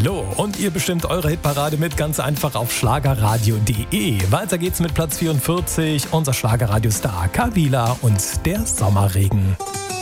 Hallo und ihr bestimmt eure Hitparade mit ganz einfach auf schlagerradio.de. Weiter geht's mit Platz 44, unser Schlagerradiostar Kabila und der Sommerregen.